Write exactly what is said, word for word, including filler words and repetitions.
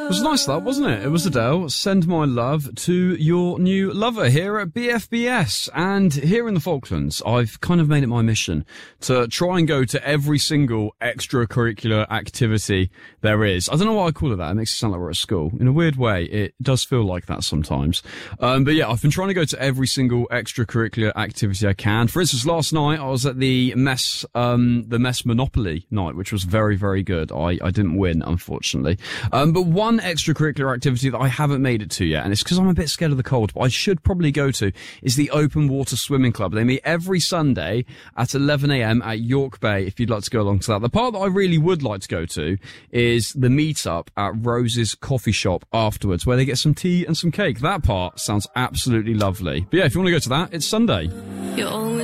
It was nice, that, wasn't it? It was Adele. Send my love to your new lover here at B F B S. And here in the Falklands, I've kind of made it my mission to try and go to every single extracurricular activity there is. I don't know why I call it that. It makes it sound like we're at school. In a weird way, it does feel like that sometimes. Um, but yeah, I've been trying to go to every single extracurricular activity I can. For instance, last night I was at the mess, um, the mess Monopoly night, which was very, very good. I, I didn't win, unfortunately. Um, but one extracurricular activity that I haven't made it to yet, and it's because I'm a bit scared of the cold, but I should probably go to, is the Open Water Swimming Club. They meet every Sunday at eleven a.m. at York Bay, if you'd like to go along to that. The part that I really would like to go to is the meet-up at Rose's coffee shop afterwards, where they get some tea and some cake. That part sounds absolutely lovely. But yeah, if you want to go to that, it's Sunday. You're always